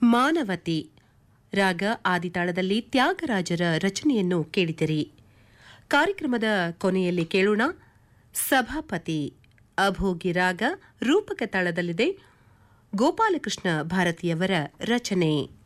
ಮಾನವತಿ ರಾಗ ಆದಿತಾಳದಲ್ಲಿ ತ್ಯಾಗರಾಜರ ರಚನೆಯನ್ನು ಕೇಳಿದಿರಿ. ಕಾರ್ಯಕ್ರಮದ ಕೊನೆಯಲ್ಲಿ ಕೇಳೋಣ ಸಭಾಪತಿ ಅಭೋಗಿ ರಾಗ ರೂಪಕ ತಾಳದಲ್ಲಿದೆ ಗೋಪಾಲಕೃಷ್ಣ ಭಾರತಿಯವರ ರಚನೆ.